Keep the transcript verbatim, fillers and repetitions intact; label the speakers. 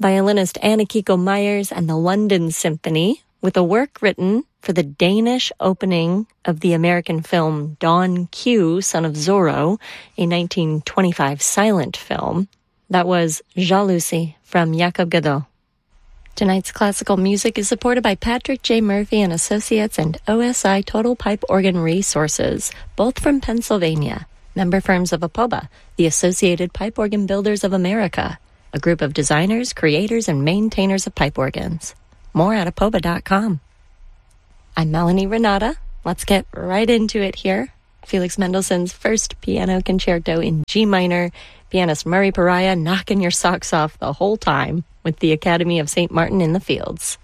Speaker 1: violinist Anna-Kiko Myers and the London Symphony, with a work written for the Danish opening of the American film Don Q, Son of Zorro, a nineteen twenty-five silent film. That was Jalousie from Jakob Gadot. Tonight's classical music is supported by Patrick J. Murphy and Associates and O S I Total Pipe Organ Resources, both from Pennsylvania. Member firms of A P O B A, the Associated Pipe Organ Builders of America, a group of designers, creators, and maintainers of pipe organs. More at apoba dot com. I'm Melanie Renata. Let's get right into it here. Felix Mendelssohn's first piano concerto in G minor, pianist Murray Pariah knocking your socks off the whole time with the Academy of Saint Martin in the Fields.